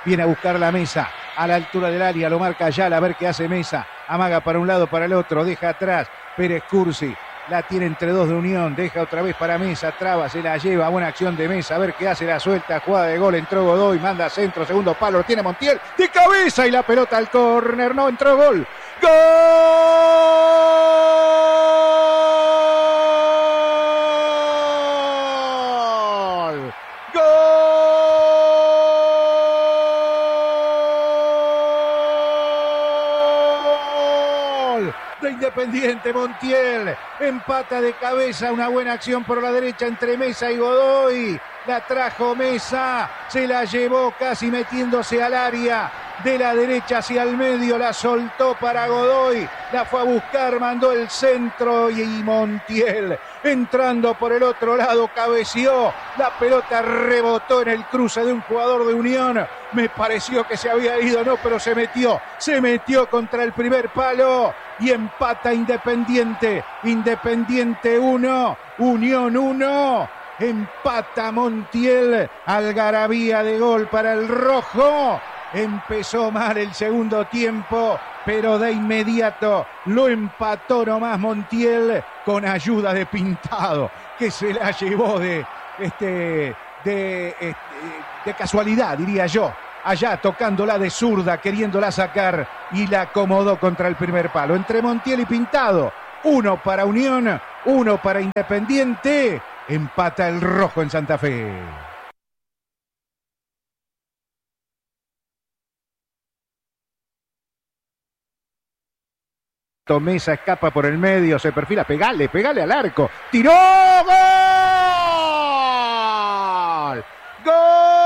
Viene a buscar la Mesa a la altura del área, lo marca Ayala, a ver qué hace Mesa. Amaga para un lado, para el otro, deja atrás Pérez Cursi. La tiene entre dos de Unión, deja otra vez para Mesa, traba, se la lleva, buena acción de Mesa, a ver qué hace, la suelta, jugada de gol, entró Godoy, manda centro, segundo palo, lo tiene Montiel, de cabeza y la pelota al córner, no entró, gol. ¡Gol! De Independiente, Montiel empata de cabeza, una buena acción por la derecha entre Mesa y Godoy, la trajo Mesa, se la llevó casi metiéndose al área, de la derecha hacia el medio, la soltó para Godoy, la fue a buscar, mandó el centro y Montiel entrando por el otro lado, cabeció, la pelota rebotó en el cruce de un jugador de Unión, me pareció que se había ido, no, pero se metió contra el primer palo y empata Independiente, Independiente 1, Unión 1, empata Montiel, algarabía de gol para el rojo. Empezó mal el segundo tiempo, pero de inmediato lo empató nomás Montiel con ayuda de Pintado, que se la llevó de casualidad, diría yo. Allá tocándola de zurda, queriéndola sacar y la acomodó contra el primer palo. Entre Montiel y Pintado, uno para Unión, uno para Independiente. Empata el rojo en Santa Fe. Mesa escapa por el medio, se perfila, pegale al arco, tiró, ¡gol! ¡Gol!